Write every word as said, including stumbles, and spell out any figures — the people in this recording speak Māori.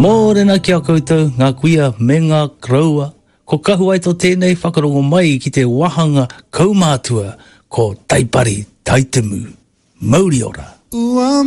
Mōrena ki a koutou, ngā kuia me ngā kraua, ko kahu ai tō tēnei whakarongo mai ki te wahanga kaumātua ko Taipari Taitemu. Mauri ora.